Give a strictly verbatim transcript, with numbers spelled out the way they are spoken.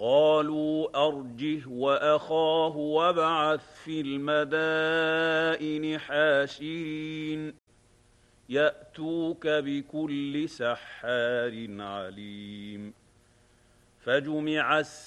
قالوا أرجه وأخاه وابعث في المدائن حاشرين يأتوك بكل سحار عليم فجمع